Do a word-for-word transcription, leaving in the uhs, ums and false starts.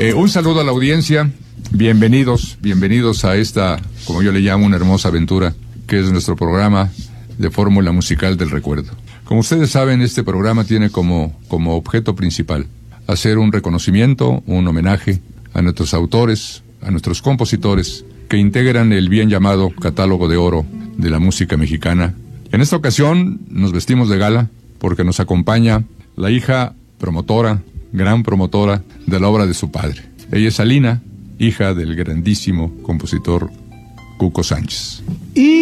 Eh, un saludo a la audiencia, bienvenidos, bienvenidos a esta, como yo le llamo, una hermosa aventura, que es nuestro programa de fórmula musical del recuerdo. Como ustedes saben, este programa tiene como, como objeto principal hacer un reconocimiento, un homenaje a nuestros autores, a nuestros compositores, que integran el bien llamado catálogo de oro de la música mexicana. En esta ocasión nos vestimos de gala porque nos acompaña la hija promotora, gran promotora de la obra de su padre. Ella es Alina, hija del grandísimo compositor Cuco Sánchez. Y